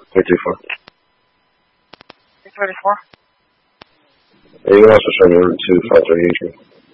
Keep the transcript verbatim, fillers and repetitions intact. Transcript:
three three four. three thirty-four. And you can also show me route two five thirty-eight.